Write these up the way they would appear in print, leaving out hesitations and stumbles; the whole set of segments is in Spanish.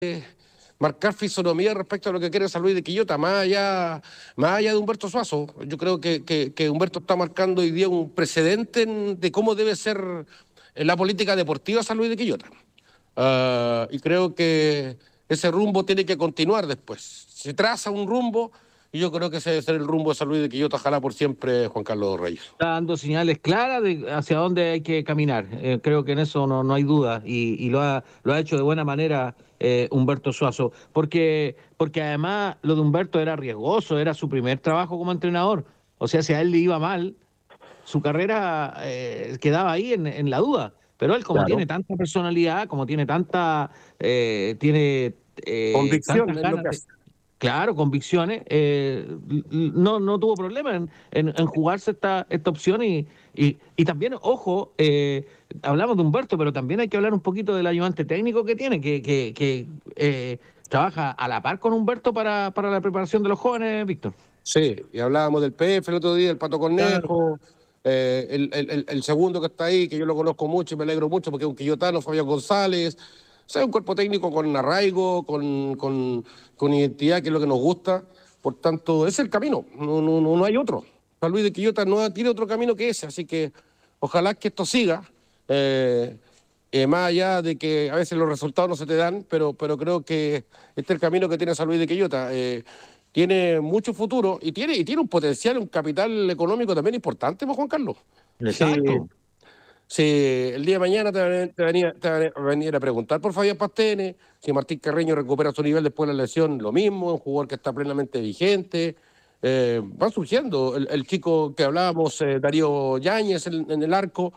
marcar fisonomía respecto a lo que quiere San Luis de Quillota, más allá de Humberto Suazo. Yo creo que Humberto está marcando hoy día un precedente de cómo debe ser la política deportiva de San Luis de Quillota. Y creo que ese rumbo tiene que continuar después. Se traza un rumbo y yo creo que ese debe ser el rumbo de San Luis de Quillota, ojalá por siempre, Juan Carlos Reyes. Está dando señales claras de hacia dónde hay que caminar. Creo que en eso no hay duda y lo ha hecho de buena manera Humberto Suazo, porque además lo de Humberto era riesgoso, era su primer trabajo como entrenador. O sea, si a él le iba mal, su carrera quedaba ahí en la duda. Pero él, como Claro. tiene tanta personalidad, como tiene tiene Convicción tantas es lo ganas que de, hace. claro, convicciones, no tuvo problema en jugarse esta opción y también, ojo, hablamos de Humberto, pero también hay que hablar un poquito del ayudante técnico que tiene, que trabaja a la par con Humberto para la preparación de los jóvenes, Víctor. Sí, y hablábamos del PF el otro día, el Pato Claro. Cornejo, el segundo que está ahí, que yo lo conozco mucho y me alegro mucho porque es un quillotano, Fabián González. O sea, un cuerpo técnico con arraigo, con identidad, que es lo que nos gusta. Por tanto, ese es el camino, no hay otro. San Luis de Quillota no tiene otro camino que ese, así que ojalá que esto siga. eh, Más allá de que a veces los resultados no se te dan, pero creo que este es el camino que tiene San Luis de Quillota. Tiene mucho futuro y tiene un potencial, un capital económico también importante, pues, Juan Carlos. Sí, Exacto. si el día de mañana te van a venir a preguntar por Fabián Pastene, si Martín Carreño recupera su nivel después de la lesión, lo mismo, un jugador que está plenamente vigente. Van surgiendo. Chico que hablábamos, Darío Yáñez en el arco,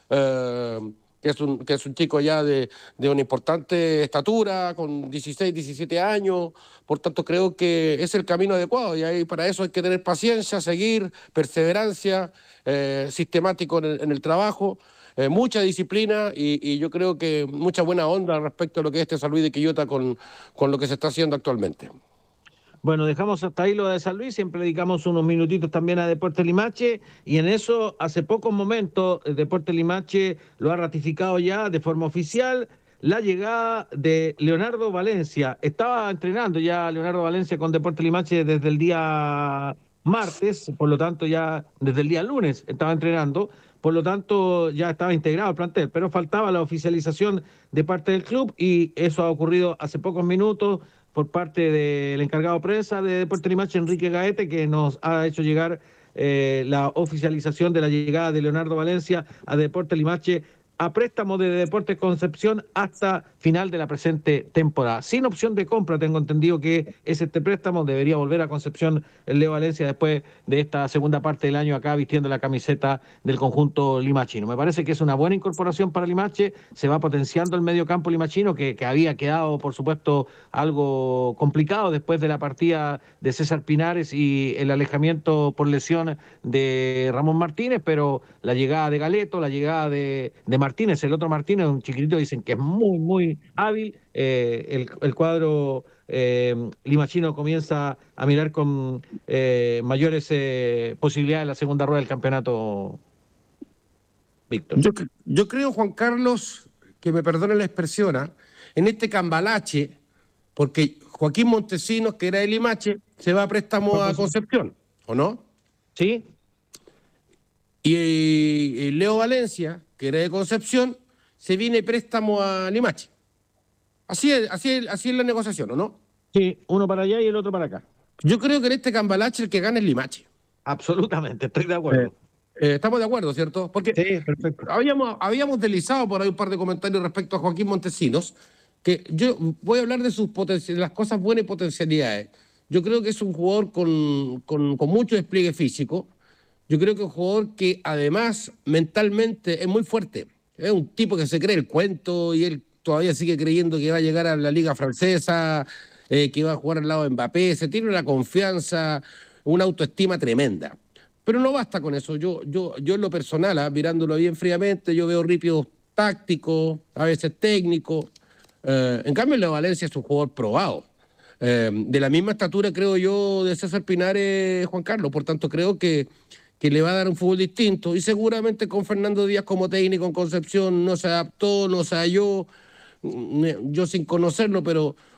eh, que es un chico ya de una importante estatura, con 16, 17 años. Por tanto, creo que es el camino adecuado y ahí, para eso hay que tener paciencia, seguir, perseverancia, sistemático en el trabajo. Mucha disciplina y yo creo que mucha buena onda respecto a lo que es este San Luis de Quillota con lo que se está haciendo actualmente. Bueno, dejamos hasta ahí lo de San Luis, siempre dedicamos unos minutitos también a Deportes Limache y en eso, hace pocos momentos, Deportes Limache lo ha ratificado ya de forma oficial, la llegada de Leonardo Valencia. Estaba entrenando ya Leonardo Valencia con Deportes Limache desde el día martes, por lo tanto ya desde el día lunes estaba entrenando, por lo tanto ya estaba integrado al plantel, pero faltaba la oficialización de parte del club y eso ha ocurrido hace pocos minutos por parte del encargado de prensa de Deportes Limache, Enrique Gaete, que nos ha hecho llegar la oficialización de la llegada de Leonardo Valencia a Deportes Limache a préstamo de Deportes Concepción hasta final de la presente temporada. Sin opción de compra, tengo entendido que es este préstamo, debería volver a Concepción el Leo Valencia después de esta segunda parte del año acá vistiendo la camiseta del conjunto limachino. Me parece que es una buena incorporación para Limache, se va potenciando el medio campo limachino que había quedado, por supuesto, algo complicado después de la partida de César Pinares y el alejamiento por lesión de Ramón Martínez, pero la llegada de Galeto, la llegada de Martínez, el otro Martínez, un chiquitito, dicen que es muy hábil, el cuadro limachino comienza a mirar con mayores posibilidades en la segunda rueda del campeonato, Víctor. Yo creo, Juan Carlos, que me perdone la expresión, en este cambalache, porque Joaquín Montesinos, que era de Limache, se va a préstamo a Concepción, ¿o no? ¿Sí? Y Leo Valencia, que era de Concepción, se viene préstamo a Limache. Así es la negociación, ¿o no? Sí, uno para allá y el otro para acá. Yo creo que en este cambalache el que gana es Limache. Absolutamente, estoy de Eh, acuerdo. Estamos de acuerdo, ¿cierto? Porque Sí, perfecto. habíamos deslizado por ahí un par de comentarios respecto a Joaquín Montesinos, que yo voy a hablar de de las cosas buenas y potencialidades. Yo creo que es un jugador con mucho despliegue físico. Yo creo que es un jugador que además mentalmente es muy fuerte. Es un tipo que se cree el cuento y él todavía sigue creyendo que va a llegar a la liga francesa, que va a jugar al lado de Mbappé. Se tiene una confianza, una autoestima tremenda. Pero no basta con eso. Yo en lo personal, mirándolo bien fríamente, yo veo ripios tácticos, a veces técnicos. En cambio, Leo Valencia es un jugador probado. De la misma estatura, creo yo, de César Pinares, Juan Carlos. Por tanto, creo que le va a dar un fútbol distinto. Y seguramente con Fernando Díaz como técnico en Concepción no se adaptó, no se halló. Yo sin conocerlo, pero